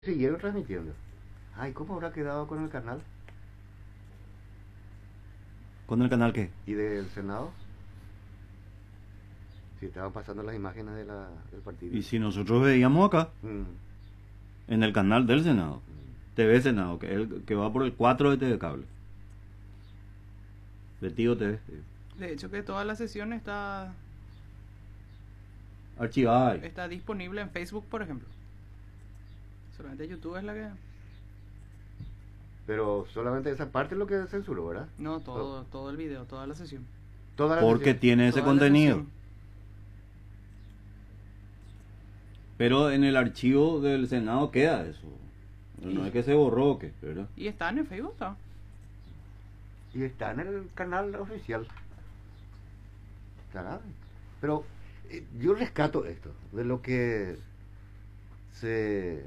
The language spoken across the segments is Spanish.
Siguieron transmitiendo. Ay, ¿cómo habrá quedado con el canal? ¿Con el canal qué? ¿Y del Senado? Si estaban pasando las imágenes del partido. Y si nosotros veíamos acá, Mm, en el canal del Senado, mm. TV Senado, que va por el 4 de TV Cable. De Tío TV. De hecho que toda la sesión Archivada ahí. está disponible en Facebook, por ejemplo. Solamente YouTube es la que... Pero solamente esa parte es lo que censuró, ¿verdad? No, todo el video, toda la sesión. Toda la Porque sesión. tiene ese Toda la contenido. sesión. Pero en el archivo del Senado queda eso. No es que se borró, que, ¿verdad? Y están en Facebook, está. Y está en el canal oficial. Caray. Pero yo rescato esto, de lo que se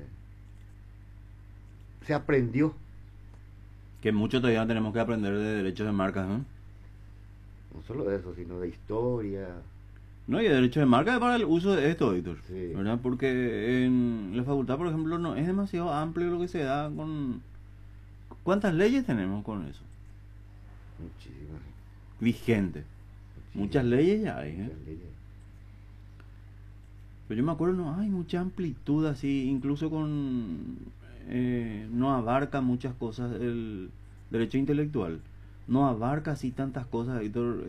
aprendió. Que mucho todavía tenemos que aprender de derechos de marcas, ¿no? No solo de eso, sino de historia. No, y de derechos de marca para el uso de esto, Víctor. Sí. ¿Verdad? Porque en la facultad, por ejemplo, no es demasiado amplio lo que se da con... ¿Cuántas leyes tenemos con eso? Muchísimas. Vigente. Muchas leyes ya hay, ¿eh? Muchas leyes. Pero yo me acuerdo, no hay mucha amplitud así, incluso con... no abarca muchas cosas el derecho intelectual. No abarca así tantas cosas, Víctor,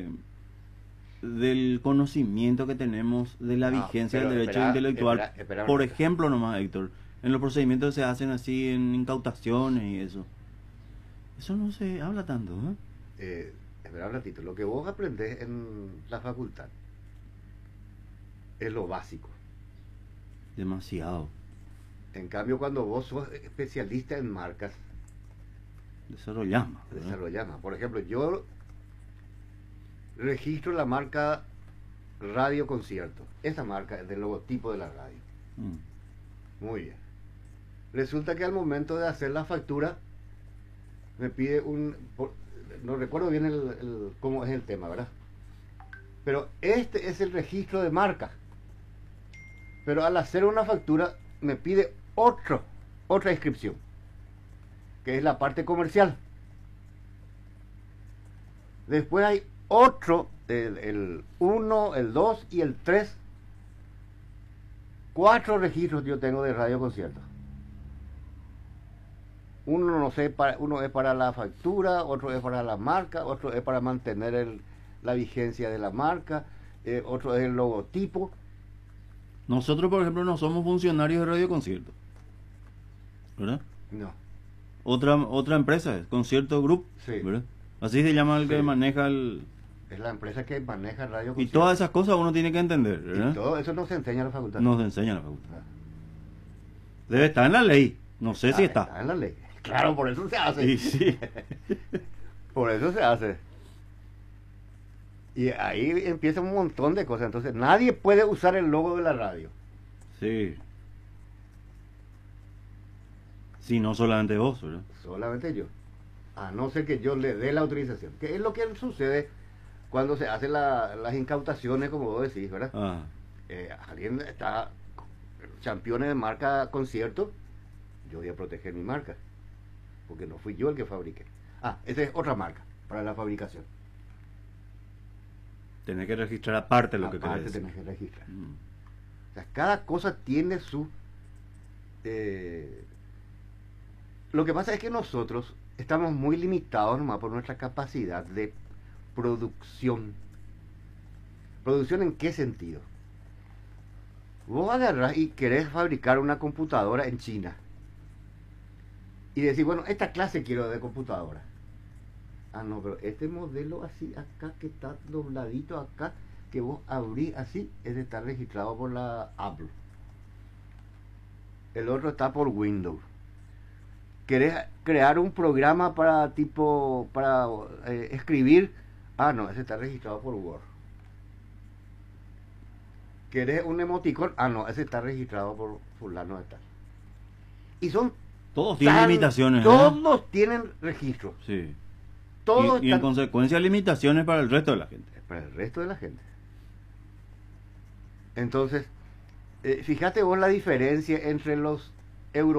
del conocimiento que tenemos de la vigencia del derecho intelectual. Espera, Por espera. ejemplo, nomás, Héctor, en los procedimientos se hacen así en incautaciones y eso. Eso no se habla tanto, ¿eh? Espera un ratito. Lo que vos aprendés en la facultad es lo básico. Demasiado. En cambio, cuando vos sos especialista en marcas, Desarrollamos, ¿verdad? desarrollás más. Por ejemplo, yo registro la marca Radio Concierto. Esa marca es del logotipo de la radio. Muy bien. Resulta que al momento de hacer la factura, me pide no recuerdo bien cómo es el tema, ¿verdad? Pero este es el registro de marca. Pero al hacer una factura, me pide otra inscripción, que es la parte comercial. Después hay otro, el 1, el 2 y el 3. 4 registros yo tengo de radio concierto. Uno no sé, uno es para la factura, otro es para la marca, otro es para mantener la vigencia de la marca, otro es el logotipo. Nosotros, por ejemplo, no somos funcionarios de Radio Concierto, ¿verdad? No. Otra empresa es Concierto Group, Sí. ¿verdad? Así se llama el que Sí. maneja el... Es la empresa que maneja radio Y concierto. todas esas cosas uno tiene que entender, Y ¿verdad? todo eso no se enseña en la facultad. Nos enseña la facultad. Ah. Debe estar en la ley, no sé si Está está. en la ley. Claro, por eso se hace. Y sí. Por eso se hace. Y ahí empieza un montón de cosas. Entonces, nadie puede usar el logo de la radio. Sí. Sí, no solamente vos, ¿verdad? Solamente yo. A no ser que yo le dé la autorización. Que es lo que sucede cuando se hacen las incautaciones, como vos decís, ¿verdad? Ah, Alguien está campeones de marca concierto, yo voy a proteger mi marca. Porque no fui yo el que fabriqué. Esa es otra marca para la fabricación. tenés que registrar aparte lo que Aparte querés tenés decir. que registrar. Mm. O sea, cada cosa tiene su... Lo que pasa es que nosotros estamos muy limitados nomás por nuestra capacidad de producción. ¿Producción en qué sentido? Vos agarrás y querés fabricar una computadora en China. Y decís, bueno, esta clase quiero de computadora. No, pero este modelo así acá, que está dobladito acá, que vos abrís así, es de estar registrado por la Apple. El otro está por Windows. ¿Querés crear un programa para escribir? No, ese está registrado por Word. ¿Querés un emoticón? No, ese está registrado por fulano de tal. Y son... Todos tienen limitaciones, ¿eh? Todos tienen registro. Sí. Todos Y en están... consecuencia limitaciones para el resto de la gente. Para el resto de la gente. Entonces, fíjate vos la diferencia entre los